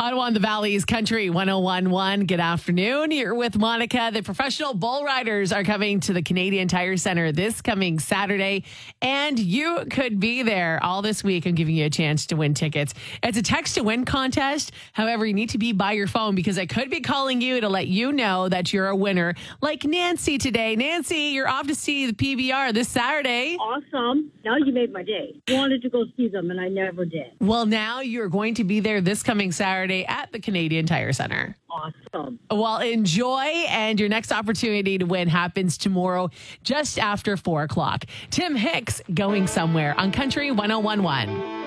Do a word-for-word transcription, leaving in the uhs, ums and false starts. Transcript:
Ottawa and the Valley's Country one oh one point one. Good afternoon. You're with Monica. The professional bull riders are coming to the Canadian Tire Center this coming Saturday, and you could be there all this week. I'm giving you a chance to win tickets. It's a text to win contest. However, you need to be by your phone because I could be calling you to let you know that you're a winner, like Nancy today. Nancy, you're off to see the P B R this Saturday. Awesome. Now you made my day. Wanted to go see them, and I never did. Well, now you're going to be there this coming Saturday at the Canadian Tire Center. Awesome. Well, enjoy, and your next opportunity to win happens tomorrow just after four o'clock. Tim Hicks, Going Somewhere on Country one oh one point one.